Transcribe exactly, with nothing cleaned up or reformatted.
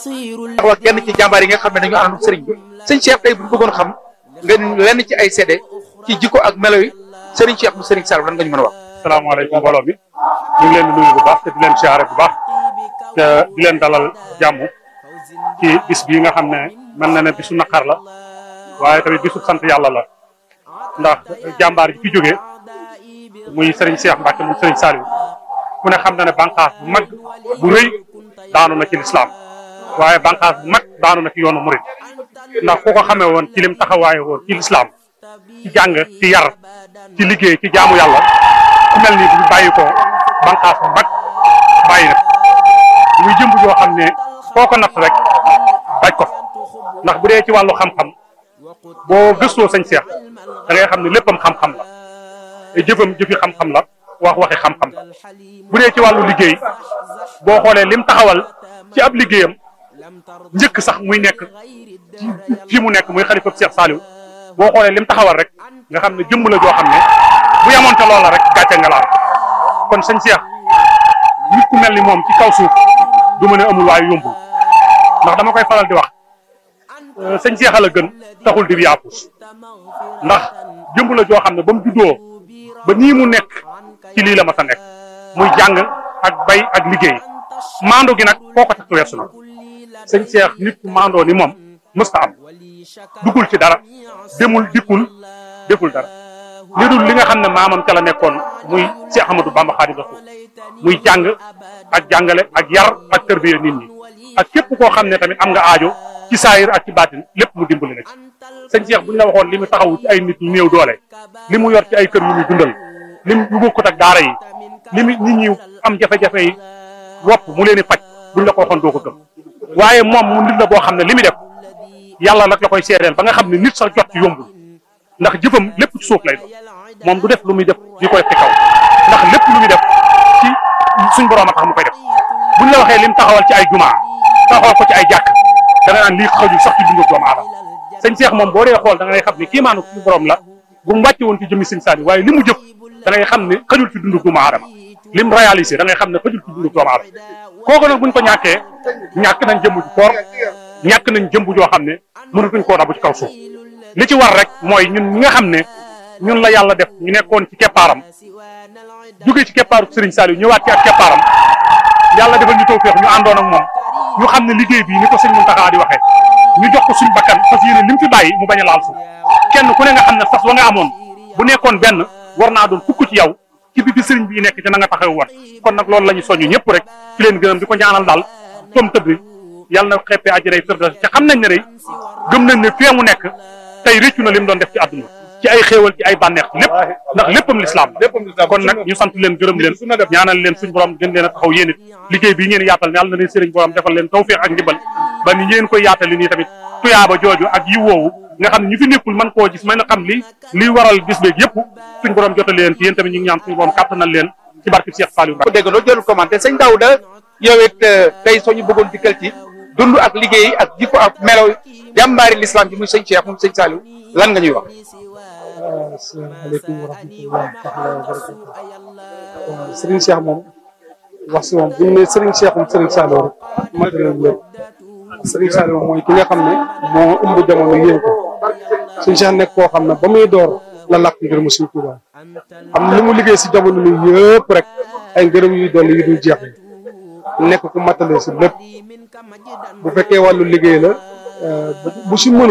wax kenn ci jàmbaar yi nga xam ne dañu ànd sëriñ bi sëñ Cheikh tey bu ñu bëggoon xam nga lenn ci ay seede ci jikko ak melo yi sëriñ Cheikh mu sëriñ Saliou lan nga ñu mën a wax. salaamaaleykum mbooloo bi ñu ngi leen di nuyu bu baax te di leen siyaare bu baax te di leen dalal jàmm ci bis bii nga xam ne mën na ne bisu naqar la waaye tamit bisu sant yàlla la ndax jàmbaar yi fi jógee muy sëriñ Cheikh Mbacke mu sëriñ Saliou ku ne xam na ne bànqaas bu mag bu rëy daanu na ci lislaam waaye bànqaas bu mag daanu na ci yoonu murid ndax ku ko xamee woon ci lim taxawaaye woon ci lislaam ci jàng ci yar ci liggéey ci jaamu yàlla ku mel ni bu bàyyi ko bànqaas bu mag bàyyi na muy jëmb joo xam ne foo ko natt rek daj ko ndax bu dee ci wàllu xam-xam boo gëstoo sëñ Cheikh da ngay xam ne léppam xam-xam la te jëfam jëfi xam-xam la wax waxi xam-xam la bu dee ci wàllu liggéey boo xoolee lim taxawal ci ab liggéeyam njëkk sax muy nekk fi mu nekk muy xalifa Cheikh Saliou boo xoolee lim taxawal rek nga xam ne jëmm la joo xam ne bu yemoon ca loola rek gàcce nga laal kon sëñ Cheikh nit ku mel ni moom ci kaw suuf du mën a amul waaye yombul ndax dama koy faral di wax sëñ Cheikh la gën taxul di yaapus ndax jëmm la joo xam ne ba mu juddoo ba nii mu nekk ci lii la ma sa nekk muy jàng ak bay ak liggéey maando gi nag foo ko takk weesu na sëñ Cheikh nit ku maandoo ni moom mësta am dugul ci dara demul dikkul deful dara li dul li nga xam ne maamam ca la nekkoon muy Cheikh Ahmadou Bamba Xaadimu Rasuul muy jàng ak jàngale ak yar ak tërbiya nit ñi ak képp koo xam ne tamit am nga aajo ci saayir ak ci baatin lépp mu dimbali na ci sëñ Cheikh bu ñu la waxoon li mu taxawu ci ay nit ñu néew doole li mu yor ci ay kër yu muy dundal li mu bokkut ak daara yi li mu nit ñi am jafe-jafe yi wopp mu leen di faj buñ la ko waxoon doo ko gëm waaye moom mu nit la boo xam ne li muy def yàlla nag la koy seedeel ba nga xam ne nit sax jot ci yombul ndax jëfam lépp ci suuf lay doon moom du def lu muy def di ko def ci kaw ndax lépp lu muy def ci suñ borom a tax mu koy def buñ la waxee lim taxawal ci ay jumaa taxawal ko ci ay jàkk da nga naan lii xajul sax ci dundu doomu aadama sëñ Cheikh moom boo dee xool da ngay xam ne kii maanu suñu borom la bu mu wàcce woon ci jëmmi sëñ Saliou waaye li mu jëf da ngay xam ne xajul ci dundu doomu aadama lim réalisé da ngay xam ne xajul ci dundu doomu aadama kooku nag buñ ko ñàkkee ñàkk nañ jëmb ju koor ñàkk nañ jëmb joo xam ne mënatuñ koo dabu ci kaw suuf li ci war rek mooy ñun ñi nga xam ne ñun la yàlla def ñu nekkoon ci keppaaram jóge ci keppaaru Serigne Saliou ñëwaat ci ak keppaaram yàlla defal ñu tawfeex ñu àndoon ak moom ñu xam ne liggéey bii ni ko sëñ Mountakha di waxee ñu jox ko suñ bakkan parce que yéene li mu fi bàyyi mu bañ a laal suuf kenn ku ne nga xam ne fas wa nga amoon bu nekkoon benn war naa doon fukk ci yow ci bi fi sëriñ bi nekk ci na nga taxaw woon kon nag loolu la ñu soññu ñëpp rek ci leen gërëm di ko ñaanal daal tom tëdd yàlla na xeppee ajiray firdaws te xam nañ ne rek gëm nañ ne fee mu nekk tey réccu na li mu doon def ci àdduna ci ay xéewal ci ay bànneex lépp ndax léppam lislaam kon nag ñu sant leen gërëm leen ñaanal leen suñ borom gën leen a taxaw yéen it liggéey bii ngeen yaatal ne yàlla na leen sëriñ borom defal leen tawfeex ak ndimbal ba ni ngeen koy yaatal li nii tamit tuyaaba jooju ak yi woowu nga xam ne ñu fi nekkul mën koo gis mën a xam li liy waral bis beeg yëpp suñ borom jotal leen ci yéen tamit ñu ngi ñaan suñ borom kàttanal leen ci barke Cheikh Saliou ko dégg loo jëlul commenté sëñ Daouda yow it tey soo ñu bëggoon dikkal ci dund ak liggéey ak jikko ak melo jàmbaari l'islam bi muy sëñ Cheikh moom sëñ Saliou lan nga ñuy wax. asalaamaaleykum wa rahmatulah taala wa barakatu Serigne Cheikh moom wax si moom bu ñu nee Serigne Cheikh moom Serigne Saliou rek mat na lépp Serigne Saliou mooy ki nga xam ne moo ëmb jamono yéen ko Serigne Cheikh nekk koo xam ne ba muy door la làkk ngërëmu Sëriñ Tuubaa am li mu liggéey si jamono ni yëpp rek ay ngërëm yuy dolli yu dul jeex nekk ku matale si lépp bu fekkee wàllu liggéey la bu si mën